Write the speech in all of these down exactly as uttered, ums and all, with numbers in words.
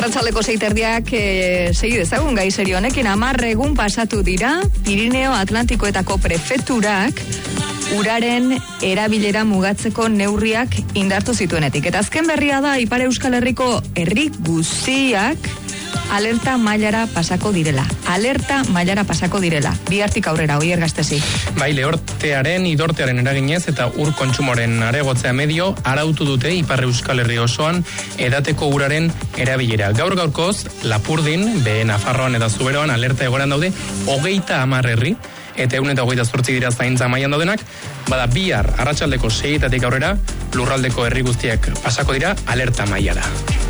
Arratsaldeko seiterdiak e, segi dezagun gai serio honekin. Hamar egun pasatu dira Pirineo Atlantikoetako prefekturak uraren erabilera mugatzeko neurriak indartu zituenetik. Eta azken berria da Ipar Euskal Herriko herri guztiak alerta mailara pasako direla. Alerta mailara pasako direla. Bihartik aurrera, Oier Gastezi. Bai, lehortearen, idortearen eraginez eta ur kontsumoren aregotzea medio arautu dute Ipar Euskal Herri osoan edateko uraren erabilera. Gaur gaurkoz, Lapurdin, Behe Nafarroan eta Zuberoan alerta egoran daude hogeita hamar herri, eta ehun eta hogeita zortzi dira zaintza mailan daudenak, bada bihar arratsaldeko seietatik aurrera lurraldeko herri guztiak pasako dira alerta mailara.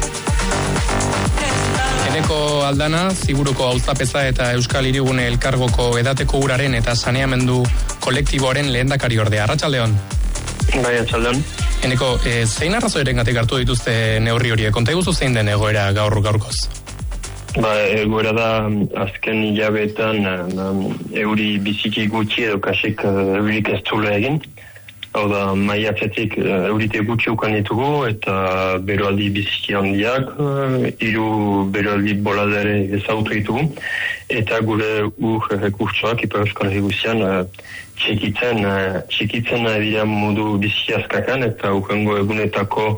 Eneko Aldana, Ziburuko Auzapeza eta Euskal Hirigune Elkargoko edateko uraren eta saneamendu kolektiboaren lehendakari ordea. Arratsaldeon. Bai, arratsaldeon. Eneko, e, zein arrazoirengatik hartu dituzte neurri horiek? Konta iguzu zein den egoera gaur gaurkoz? Ba, egoera da azken hilabetan euri biziki gutxi edo kasik eurik ez zula egin. Hau da, maiatzetik eurite gutxi ukan ditugu eta beroaldi biziki handiak, hiru beroaldi boladere ezautu ditugu. Eta gure ur rekurtsoak Ipar Euskal Herri guztian txikitzen, txikitzen dira modu biziki azkakan eta urrengo egunetako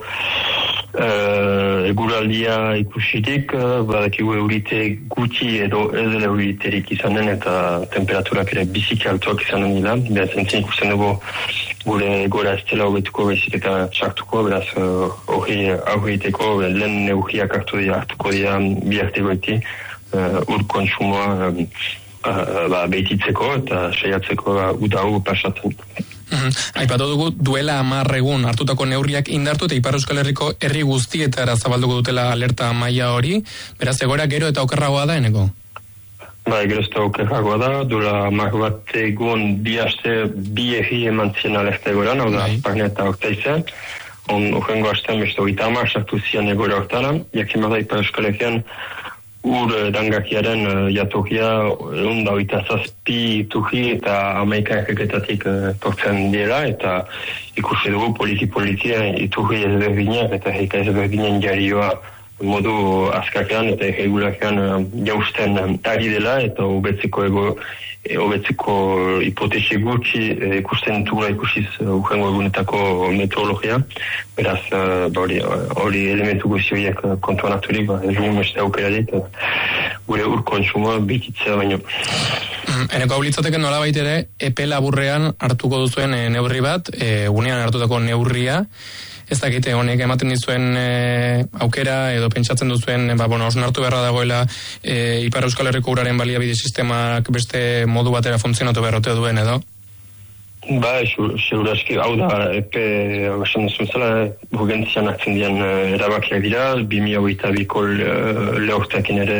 Uh, eguraldia ikusirik, uh, badakigu eurite gutxi edo ez dela euriterik izanen eta temperaturak ere biziki altuak izanen dira. Beraz, entzien ikusten dugu gure gora ez dela hobetuko bezik eta txartuko, beraz, hori uh, aurreiteko lehen neurriak hartu dira, hartuko dira bihartegoeti uh, ur kontsumoa um, uh, ba, behititzeko eta saiatzeko uh, udau pasatzen. Mm-hmm. Aipatu dugu duela hamar egun hartutako neurriak indartu eta Ipar Euskal Herriko herri guztietara zabalduko dutela alerta maila hori, beraz egoera gero eta okerragoa da, Eneko? Ba, gero eta okerragoa da, duela hamar bat egun bi aste bi herri eman zien alerta egoran, hau da, Azparne eta Ortaizen, horrengo astean beste hogeita hamar sartu zian egoera hortara, jakin bada Ipar Euskal Herrian ur dangakiaren uh, jatorria egun da oita zazpi turri eta amaika erreketatik uh, tortzen dira eta ikusi dugu poliki-poliki iturri ezberdinak eta herrika ezberdinen jarioa modu azkakean eta irregulakean uh, jausten um, ari dela eta hobetzeko ego hobetzeko hipotesi gutxi eh, ikusten dugula ikusiz urrengo egunetako meteorologia. Beraz, hori uh, elementu guzti horiek kontuan harturik, ba, ez dugu beste aukerarik uh, gure ur kontsumoa behititzea baino. Eneko hau litzateke nola baitere, epe laburrean hartuko duzuen e, neurri bat, e, gunean hartutako neurria, ez dakite honek ematen dizuen e, aukera edo pentsatzen duzuen, ba, bueno, osnartu beharra dagoela e, Ipar Euskal Herriko uraren baliabide sistemak beste modu batera funtzionatu beharrote duen edo? Ba, seguraski, hau da, epe, esan duzun zela, urgentzian hartzen dian erabakiak dira, bi mila hogeita biko lehortakin ere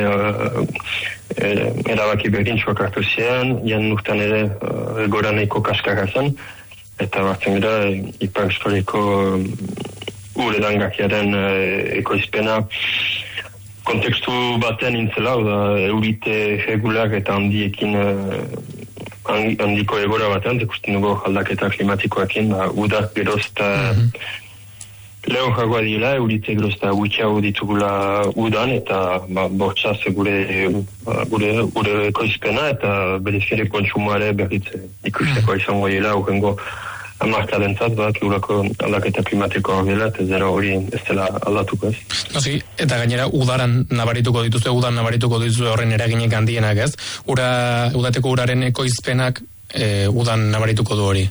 erabaki berdin txuak hartu zian, jan urtean ere egora nahiko kaskarra zen, eta batzen gara Ipar Euskal Herriko ur edangakiaren ekoizpena kontekstu batean intzela, da eurite regulak eta handiekin handiko egora batean, ikusten dugu aldaketa klimatikoekin, ba, udak geroz eta mm-hmm. lehon jagoa dira, eurite geroz eta gutxiago ditugula udan, eta ba, bortxaz gure, gure, gure ekoizpena, eta berezkere kontsumoare berritze ikusteko izango dira, urrengo amarkadentzat, bat, urako aldaketa klimatikoa dela, eta zera hori ez dela aldatuko ez. Noski, eta gainera udaran nabarituko dituzue, udan nabarituko dituzue horren eraginek handienak ez? Ura, udateko uraren ekoizpenak e, udan nabarituko du hori?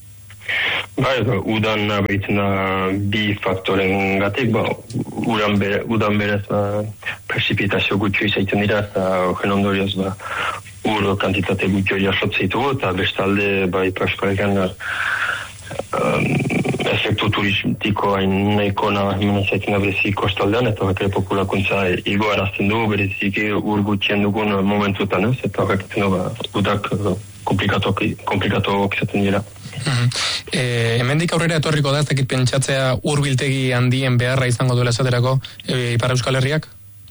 Ba, udan nabaritzen da bi faktoren gatik, ba, udan, bere, udan berez ba, precipitazio gutxo izaiten dira, eta horren ondorioz ba, ur kantitate gutxo jasotzen ditugu, eta bestalde ba, Ipar Euskal Herrian um, efektu turistiko hain nahiko nabarmen zaitzen da berezi kostaldean, eta horrek ere populakuntza igoarazten dugu, bereziki ur gutxien dugun momentutan ez, eta horrek du ba, udak komplikatuak izaten dira. Mm-hmm. E, hemendik aurrera etorriko da, ez dakit pentsatzea urbiltegi handien beharra izango duela esaterako e, Ipar Euskal Herriak?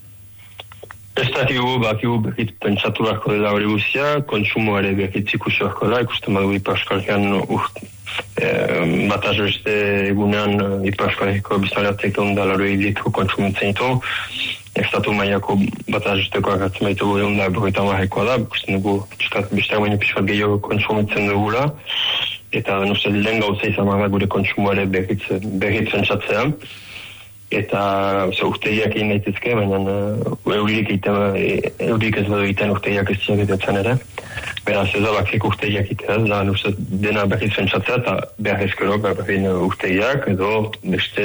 Ez dakigu, bakigu berrit pentsatu beharko dela hori guztia, kontsumoare berrit ikusi beharko dela, ikusten badugu Ipar Euskal Herrian ur, e, bataz beste egunean Ipar Euskal Herriko biztanleak ondalaro litro kontsumitzen ditu, estatu mailako bat ajusteko agatzen baitugu egun da berroita marrekoa da, ikusten dugu besteak baino pixkat gehiago kontsumitzen dugula, eta nuzte lehen gauza izan da gure kontsumoare berritzen txatzea, eta urtegiak egin daitezke, baina uh, eurik ez badu egiten urtegiak ez ziagetetzen ere. Beraz ez da bakrik urtegiak egiten, da nuzte dena berritzen txatzea, eta behar ezkero berrin urtegiak, edo beste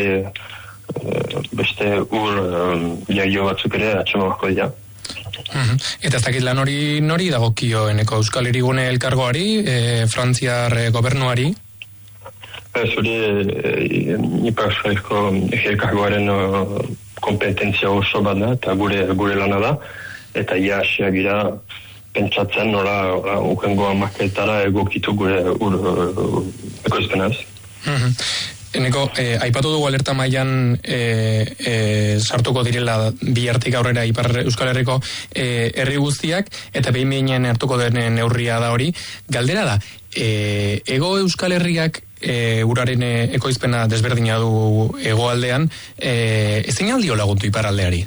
beste ur um, jaio batzuk ere atxema barko dira. Uh-huh. Eta ez dakit lan hori nori dagokio eneko Euskal Herrigune elkargoari, e, Frantziar e, gobernuari? Ez hori e, Ipar Euskal elkargoaren uh, kompetentzia oso bat da, eta gure, gure lana da, eta ia asia gira pentsatzen nola ukengo amaketara egokitu gure ur, ur, ekoizpenaz. Uh-huh. Eneko, eh, aipatu dugu alerta mailan eh, eh, sartuko direla bihartik aurrera Ipar Euskal Herriko eh, herri guztiak, eta behin behinean hartuko den neurria da hori. Galdera da, eh, ego Euskal Herriak eh, uraren eh, ekoizpena desberdina du hegoaldean, eh, ezin aldio laguntu iparraldeari?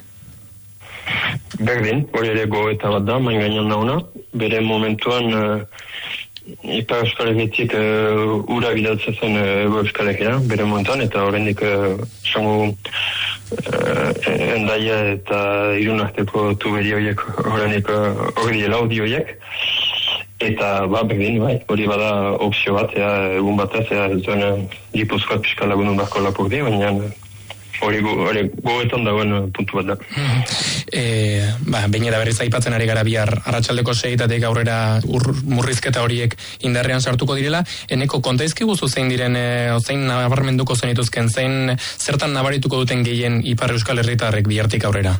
Berdin, hori ere goeta bat da, main gainan dauna, bere momentuan uh, Ipar Euskal Herritik uh, ura bidaltzen zen uh, Euskal Herria, bere momentuan, eta horrendik uh, sango uh, endaia eta irun arteko tuberi horiek horrendik hori dela hori horiek, eta ba, berdin, bai, hori bada opzio bat, ea, egun batez, ea, zuen Gipuzkoat pixka lagunun barko lapurdi, baina hori goetan dagoen puntu bat da. E, ba, bainera berriz aipatzen ari gara bihar arratsaldeko seitatik aurrera ur, murrizketa horiek indarrean sartuko direla. Eneko, kontaizki guzu zein diren, e, zein nabarmenduko zenituzken, zein zertan nabarituko duten gehien Ipar Euskal Herritarrek bihartik aurrera?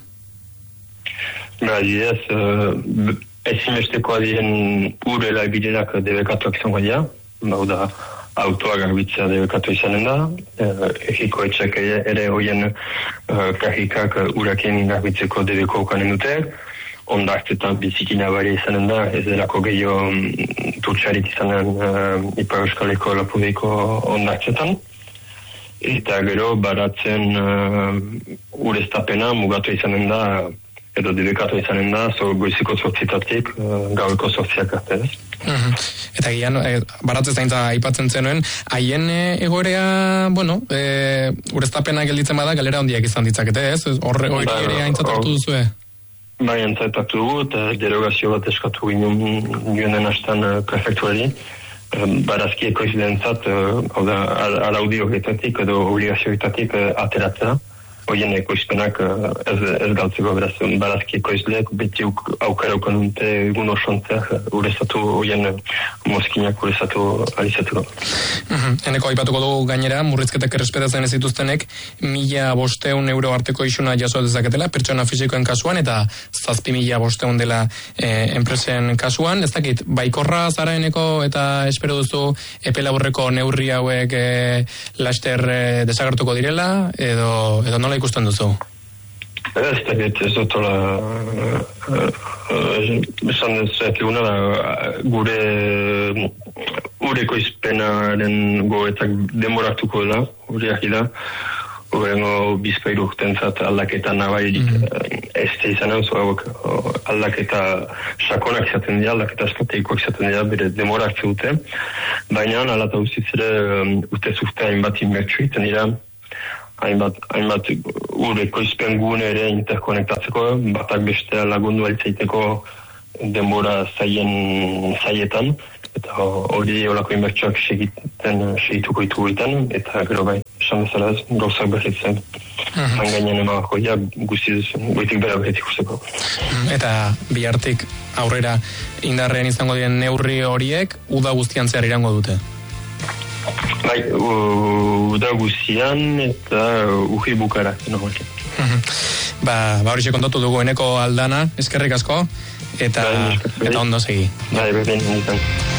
Ba, ez, uh, ezinbestekoa diren urela biderak debekatuak izango dira, bau da, autoa garbitzea debekatu izanen da, egiko etxek ere hoien uh, karrikak urakin garbitzeko debeko okanen dute, ondartzetan bizikina bari izanen da, ez delako gehiago um, turtsarik izanen uh, Ipar Euskaleko lapudeko ondartzetan, eta gero baratzen uh, ureztapena mugatu izanen da, edo debekatu izanen da, so goiziko sortzitatik, uh, gaueko sortziak arte ez. Uhum. Eta gian, e, baratzez zaintza aipatzen zenuen, haien e, egorea, bueno, e, ureztapena gelditzen bada, galera hondiak izan ditzakete, ez? Horre hori ere aintzat hartu duzue? Bai, aintzat hartu dugu, eta derogazio bat eskatu ginen joanen hastan uh, prefektuari, uh, barazki ekoizleentzat, uh, hau da, araudi horietatik edo obligazioetatik uh, ateratzea. Hoien ekoizpenak uh, ez, ez galtzeko beraz, barazki ekoizleek beti aukera ukan dute egun osontzea urezatu, hoien mozkinak urezatu alizatuko. Uh-huh. Eneko aipatuko dugu gainera, murrizketak errespetatzen ez dituztenek, mila bosteun euro arteko isuna jaso dezaketela, pertsona fisikoen kasuan, eta zazpi mila bosteun dela eh, enpresen kasuan. Ez dakit, baikorra zara Eneko, eta espero duzu epe laburreko neurri hauek eh, laster eh, desagertuko direla, edo, edo nola ikusten duzu? Ez dakit, ez dutola esan dezakeguna da gure ureko izpenaren goetak demoratuko dela, gure ahi da, horrengo bizpairu urtentzat aldaketa nabairik mm-hmm. ez te izanen, zo aldaketa sakonak izaten dira, aldaketa estrategikoak izaten dira, bere demorak dute, baina alata uzitzere urte zurte hainbat inbertsu iten dira, hainbat, hainbat ureko izpen gune ere interkonektatzeko, batak bestea lagundu altzaiteko denbora zaien zaietan, eta hori olako inbertsuak segiten, segituko ditugu egiten, eta gero bai, esan bezala ez, gauzak berritzen. Uh-huh. Gainen emagako, ja, guztiz, goitik bera berritik usteko. Eta bihartik aurrera indarrean izango diren neurri horiek, uda guztian zehar irango dute? Bai, uda guztian eta uhi bukara. Uh-huh. Ba, ba hori kontatu dugu Eneko Aldana, eskerrik asko, eta, bai, eta ondo segi. Bai, berdin, nintzen.